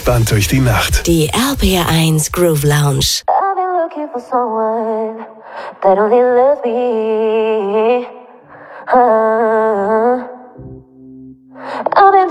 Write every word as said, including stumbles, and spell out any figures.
entspannt durch die Nacht. Die R P eins Groove Lounge. I've been looking for someone that only loves me.